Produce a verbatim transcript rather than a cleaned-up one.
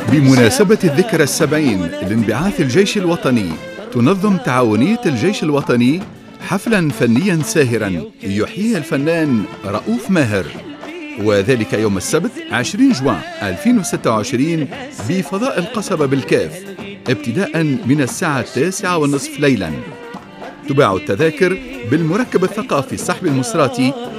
بمناسبة الذكرى السبعين لانبعاث الجيش الوطني، تنظم تعاونية الجيش الوطني حفلاً فنياً ساهراً يحييه الفنان رؤوف ماهر، وذلك يوم السبت عشرين جوان ألفين وستة وعشرين بفضاء القصبة بالكاف، ابتداء من الساعة التاسعة والنصف ليلاً. تباع التذاكر بالمركب الثقافي الصحب المصراتي